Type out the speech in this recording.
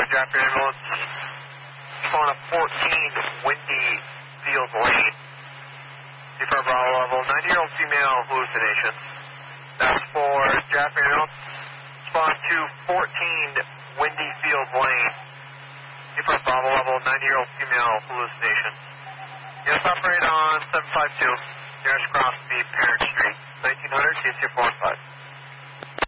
Jaffrey ambulance. On a 14 Windy Field Lane. Defer Bravo level, 90-year-old female hallucinations. That's for Jaffrey ambulance. Respond to 14 Windy Field Lane. Defer Bravo level, 90-year-old female hallucinations. Yes, operate on 752. Nearest cross the Parent Street, 1900, TC 415.